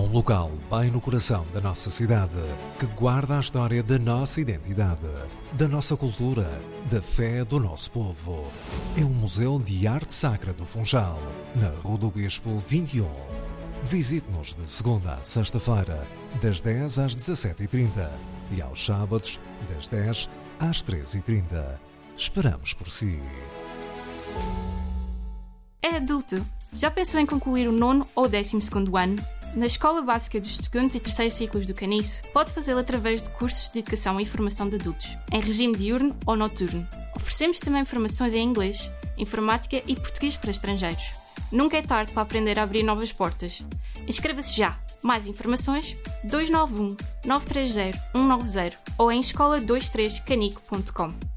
um local bem no coração da nossa cidade, que guarda a história da nossa identidade, da nossa cultura, da fé do nosso povo. É um museu de arte sacra do Funchal, na Rua do Bispo 21. Visite-nos de segunda a sexta-feira, das 10 às 17h30 e aos sábados, das 10 às 13h30. Esperamos por si. É adulto. Já pensou em concluir o 9º ou 12º ano? Na Escola Básica dos 2º e 3º ciclos do Caniço, pode fazê-lo através de cursos de educação e formação de adultos, em regime diurno ou noturno. Oferecemos também formações em inglês, informática e português para estrangeiros. Nunca é tarde para aprender a abrir novas portas. Inscreva-se já! Mais informações 291 930 190 ou em escola23canico.com.